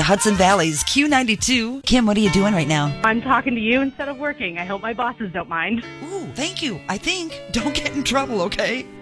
the Hudson Valley's Q92. Kim, what are you doing right now? I'm talking to you instead of working. I hope my bosses don't mind. Ooh, thank you. I think. Don't get in trouble, okay?